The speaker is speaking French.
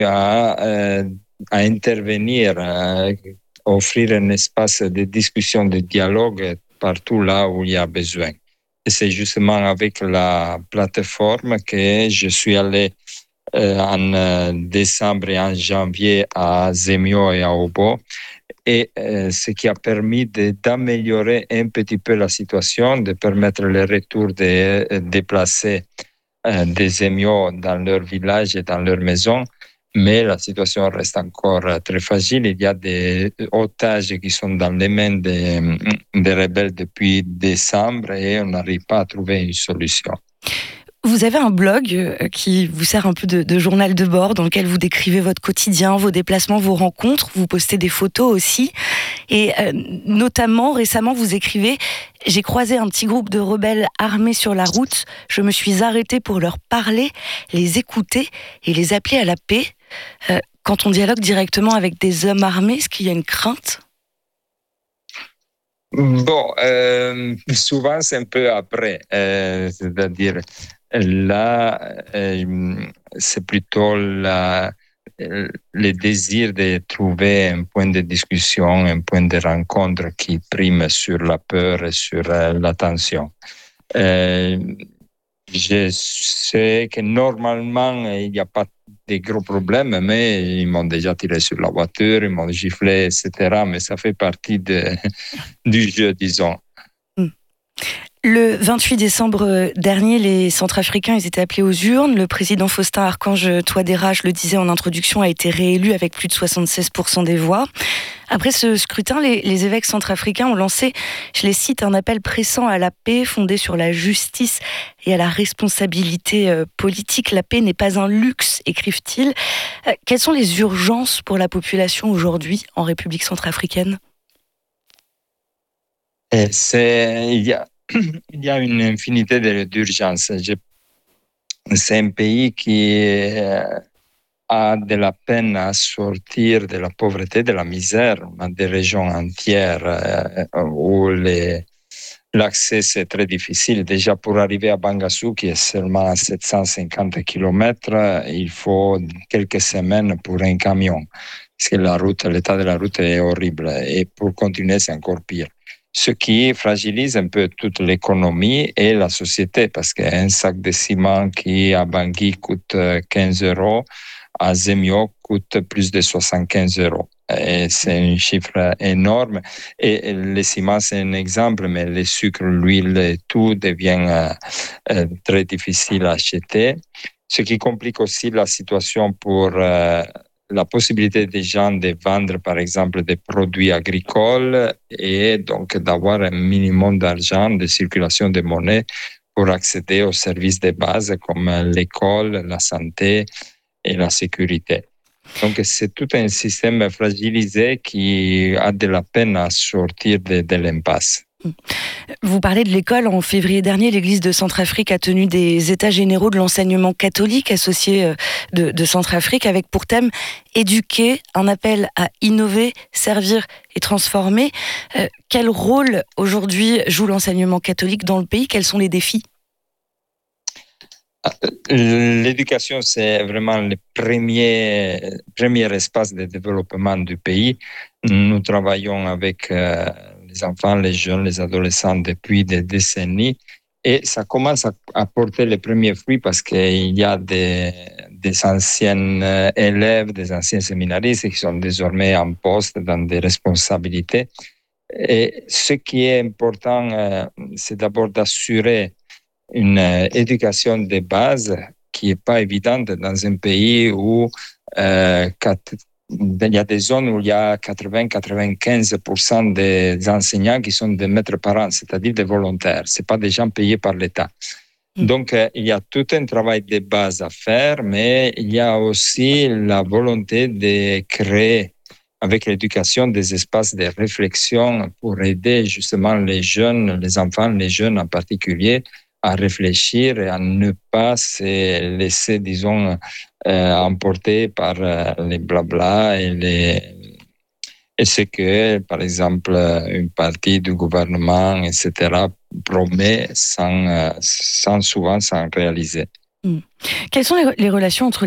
à intervenir, offrir un espace de discussion, de dialogue partout là où il y a besoin. Et c'est justement avec la plateforme que je suis allé en décembre et en janvier à Zemio et à Obo, et ce qui a permis d'améliorer un petit peu la situation, de permettre le retour des déplacés des Zemio dans leur village et dans leur maison. Mais la situation reste encore très fragile. Il y a des otages qui sont dans les mains des rebelles depuis décembre et on n'arrive pas à trouver une solution. Vous avez un blog qui vous sert un peu de journal de bord dans lequel vous décrivez votre quotidien, vos déplacements, vos rencontres. Vous postez des photos aussi. Et notamment, récemment, vous écrivez « J'ai croisé un petit groupe de rebelles armés sur la route. Je me suis arrêté pour leur parler, les écouter et les appeler à la paix. » Quand on dialogue directement avec des hommes armés, est-ce qu'il y a une crainte ? Bon, souvent c'est un peu après, c'est-à-dire là, c'est plutôt le désir de trouver un point de discussion, un point de rencontre qui prime sur la peur et sur la tension. Je sais que normalement, il n'y a pas de gros problèmes, mais ils m'ont déjà tiré sur la voiture, ils m'ont giflé, etc. Mais ça fait partie du jeu, disons. Le 28 décembre dernier, les Centrafricains ils étaient appelés aux urnes. Le président Faustin Archange Touadéra, je le disais en introduction, a été réélu avec plus de 76% des voix. Après ce scrutin, les évêques centrafricains ont lancé, je les cite, un appel pressant à la paix fondé sur la justice et à la responsabilité politique. La paix n'est pas un luxe, écrivent-ils. Quelles sont les urgences pour la population aujourd'hui en République centrafricaine ? Il y a une infinité d'urgences. C'est un pays qui a de la peine à sortir de la pauvreté, de la misère. On a des régions entières où l'accès c'est très difficile. Déjà pour arriver à Bangassou, qui est seulement à 750 km, il faut quelques semaines pour un camion. Parce que l'état de la route est horrible. Et pour continuer, c'est encore pire. Ce qui fragilise un peu toute l'économie et la société, parce qu'un sac de ciment qui à Bangui coûte 15 €, à Zemio coûte plus de 75 €. Et c'est un chiffre énorme. Et le ciment, c'est un exemple, mais le sucre, l'huile et tout devient très difficile à acheter. Ce qui complique aussi la situation pour la possibilité des gens de vendre, par exemple, des produits agricoles et donc d'avoir un minimum d'argent, de circulation de monnaie pour accéder aux services de base comme l'école, la santé et la sécurité. Donc, c'est tout un système fragilisé qui a de la peine à sortir de l'impasse. Vous parlez de l'école. En février dernier, l'Église de Centrafrique a tenu des états généraux de l'enseignement catholique associé de Centrafrique avec pour thème « Éduquer », un appel à innover, servir et transformer. Quel rôle aujourd'hui joue l'enseignement catholique dans le pays ? Quels sont les défis ? L'éducation, c'est vraiment le premier espace de développement du pays. Nous travaillons avec les enfants, les jeunes, les adolescents depuis des décennies et ça commence à porter les premiers fruits parce qu'il y a des anciens élèves, des anciens séminaristes qui sont désormais en poste dans des responsabilités. Et ce qui est important, c'est d'abord d'assurer une éducation de base qui n'est pas évidente dans un pays où il y a des zones où il y a 80-95% des enseignants qui sont des maîtres parents, c'est-à-dire des volontaires. Ce pas des gens payés par l'État. Donc, il y a tout un travail de base à faire, mais il y a aussi la volonté de créer avec l'éducation des espaces de réflexion pour aider justement les jeunes, les enfants, les jeunes en particulier, à réfléchir et à ne pas se laisser, disons, emporter par les blabla et ce que, par exemple, une partie du gouvernement, etc., promet sans réaliser. Quelles sont les relations entre